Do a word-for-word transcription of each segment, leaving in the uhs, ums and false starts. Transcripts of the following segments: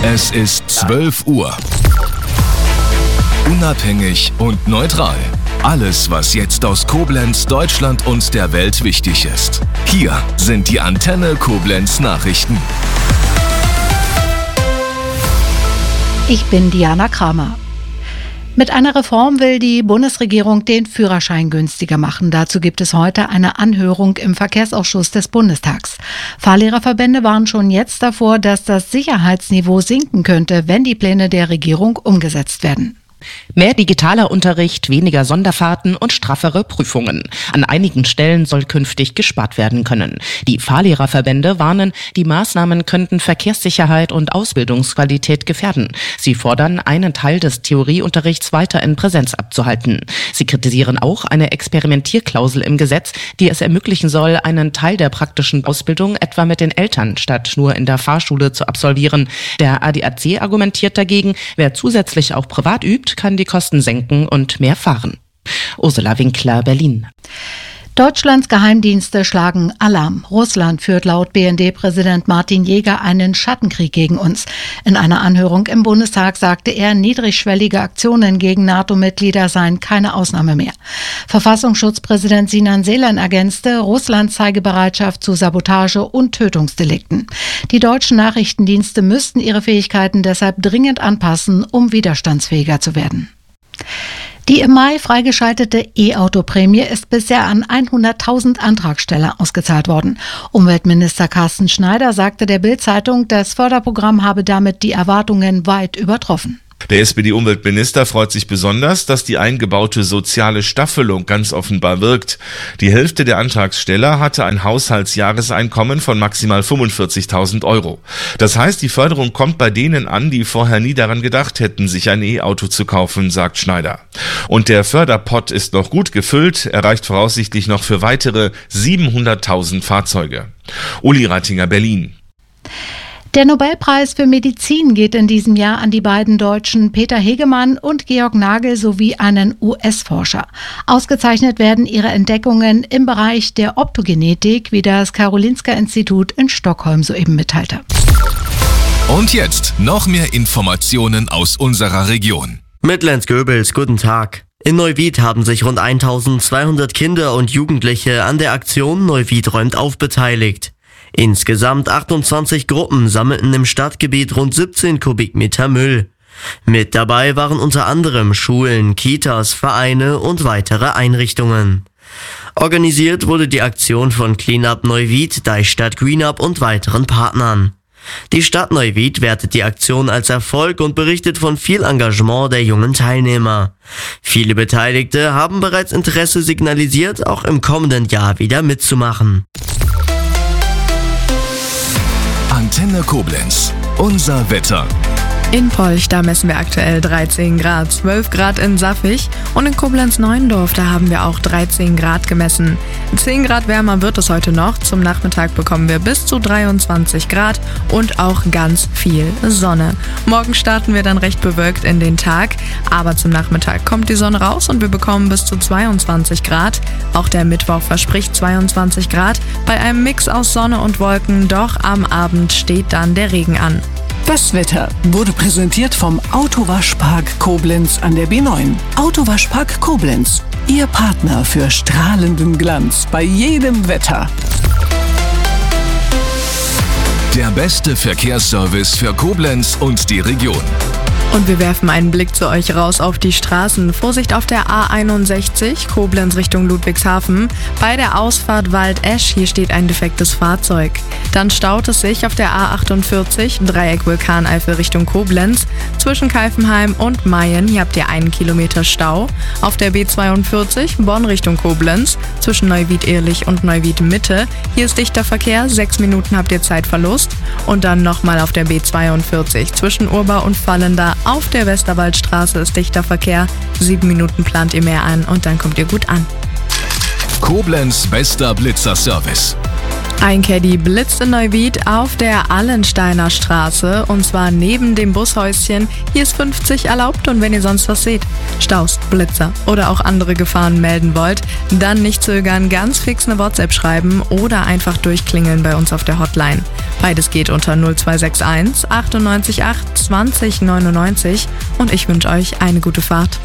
Es ist zwölf Uhr. Unabhängig und neutral. Alles, was jetzt aus Koblenz, Deutschland und der Welt wichtig ist. Hier sind die Antenne Koblenz Nachrichten. Ich bin Diana Kramer. Mit einer Reform will die Bundesregierung den Führerschein günstiger machen. Dazu gibt es heute eine Anhörung im Verkehrsausschuss des Bundestags. Fahrlehrerverbände warnen schon jetzt davor, dass das Sicherheitsniveau sinken könnte, wenn die Pläne der Regierung umgesetzt werden. Mehr digitaler Unterricht, weniger Sonderfahrten und straffere Prüfungen. An einigen Stellen soll künftig gespart werden können. Die Fahrlehrerverbände warnen, die Maßnahmen könnten Verkehrssicherheit und Ausbildungsqualität gefährden. Sie fordern, einen Teil des Theorieunterrichts weiter in Präsenz abzuhalten. Sie kritisieren auch eine Experimentierklausel im Gesetz, die es ermöglichen soll, einen Teil der praktischen Ausbildung etwa mit den Eltern statt nur in der Fahrschule zu absolvieren. Der A D A C argumentiert dagegen, wer zusätzlich auch privat übt, kann die Kosten senken und mehr fahren. Ursula Winkler, Berlin. Deutschlands Geheimdienste schlagen Alarm. Russland führt laut B N D-Präsident Martin Jäger einen Schattenkrieg gegen uns. In einer Anhörung im Bundestag sagte er, niedrigschwellige Aktionen gegen NATO-Mitglieder seien keine Ausnahme mehr. Verfassungsschutzpräsident Sinan Selen ergänzte, Russland zeige Bereitschaft zu Sabotage und Tötungsdelikten. Die deutschen Nachrichtendienste müssten ihre Fähigkeiten deshalb dringend anpassen, um widerstandsfähiger zu werden. Die im Mai freigeschaltete E-Auto-Prämie ist bisher an hunderttausend Antragsteller ausgezahlt worden. Umweltminister Carsten Schneider sagte der Bild-Zeitung, das Förderprogramm habe damit die Erwartungen weit übertroffen. Der S P D-Umweltminister freut sich besonders, dass die eingebaute soziale Staffelung ganz offenbar wirkt. Die Hälfte der Antragsteller hatte ein Haushaltsjahreseinkommen von maximal fünfundvierzigtausend Euro. Das heißt, die Förderung kommt bei denen an, die vorher nie daran gedacht hätten, sich ein E-Auto zu kaufen, sagt Schneider. Und der Förderpott ist noch gut gefüllt, er reicht voraussichtlich noch für weitere siebenhunderttausend Fahrzeuge. Uli Rattinger, Berlin. Der Nobelpreis für Medizin geht in diesem Jahr an die beiden Deutschen Peter Hegemann und Georg Nagel sowie einen U S-Forscher. Ausgezeichnet werden ihre Entdeckungen im Bereich der Optogenetik, wie das Karolinska-Institut in Stockholm soeben mitteilte. Und jetzt noch mehr Informationen aus unserer Region. Midlands Goebbels, guten Tag. In Neuwied haben sich rund eintausendzweihundert Kinder und Jugendliche an der Aktion Neuwied räumt auf beteiligt. Insgesamt achtundzwanzig Gruppen sammelten im Stadtgebiet rund siebzehn Kubikmeter Müll. Mit dabei waren unter anderem Schulen, Kitas, Vereine und weitere Einrichtungen. Organisiert wurde die Aktion von Cleanup Neuwied, Deichstadt Greenup und weiteren Partnern. Die Stadt Neuwied wertet die Aktion als Erfolg und berichtet von viel Engagement der jungen Teilnehmer. Viele Beteiligte haben bereits Interesse signalisiert, auch im kommenden Jahr wieder mitzumachen. Antenne Koblenz. Unser Wetter. In Polch, da messen wir aktuell dreizehn Grad, zwölf Grad in Saffig und in Koblenz-Neuendorf, da haben wir auch dreizehn Grad gemessen. zehn Grad wärmer wird es heute noch, zum Nachmittag bekommen wir bis zu dreiundzwanzig Grad und auch ganz viel Sonne. Morgen starten wir dann recht bewölkt in den Tag, aber zum Nachmittag kommt die Sonne raus und wir bekommen bis zu zweiundzwanzig Grad. Auch der Mittwoch verspricht zweiundzwanzig Grad bei einem Mix aus Sonne und Wolken, doch am Abend steht dann der Regen an. Das Wetter wurde präsentiert vom Autowaschpark Koblenz an der B neun. Autowaschpark Koblenz, Ihr Partner für strahlenden Glanz bei jedem Wetter. Der beste Verkehrsservice für Koblenz und die Region. Und wir werfen einen Blick zu euch raus auf die Straßen. Vorsicht auf der A einundsechzig, Koblenz Richtung Ludwigshafen. Bei der Ausfahrt Waldesch, hier steht ein defektes Fahrzeug. Dann staut es sich auf der A achtundvierzig, Dreieck Vulkaneifel Richtung Koblenz. Zwischen Keifenheim und Mayen, hier habt ihr einen Kilometer Stau. Auf der B zweiundvierzig, Bonn Richtung Koblenz. Zwischen Neuwied-Ehrlich und Neuwied-Mitte. Hier ist dichter Verkehr, sechs Minuten habt ihr Zeitverlust. Und dann nochmal auf der B zweiundvierzig, zwischen Urba und Vallenda. Auf der Westerwaldstraße ist dichter Verkehr. Sieben Minuten plant ihr mehr an und dann kommt ihr gut an. Koblenz bester Blitzerservice. Ein Caddy blitzt in Neuwied auf der Allensteiner Straße und zwar neben dem Bushäuschen. Hier ist fünfzig erlaubt und wenn ihr sonst was seht, Staus, Blitzer oder auch andere Gefahren melden wollt, dann nicht zögern, ganz fix eine WhatsApp schreiben oder einfach durchklingeln bei uns auf der Hotline. Beides geht unter null zwei sechs eins achtundneunzig acht zwanzig neunundneunzig und ich wünsche euch eine gute Fahrt.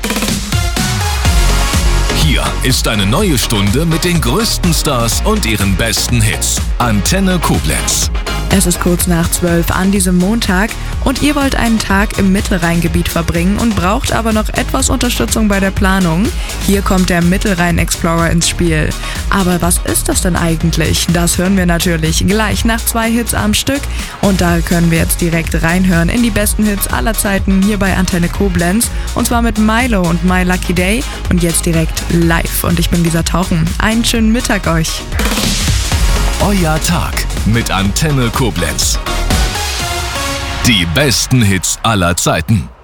Hier ist eine neue Stunde mit den größten Stars und ihren besten Hits. Antenne Koblenz. Es ist kurz nach zwölf an diesem Montag und ihr wollt einen Tag im Mittelrheingebiet verbringen und braucht aber noch etwas Unterstützung bei der Planung. Hier kommt der Mittelrhein Explorer ins Spiel. Aber was ist das denn eigentlich? Das hören wir natürlich gleich nach zwei Hits am Stück und da können wir jetzt direkt reinhören in die besten Hits aller Zeiten hier bei Antenne Koblenz und zwar mit Milo und My Lucky Day und jetzt direkt live und ich bin Lisa Tauchen. Einen schönen Mittag euch. Euer Tag mit Antenne Koblenz. Die besten Hits aller Zeiten.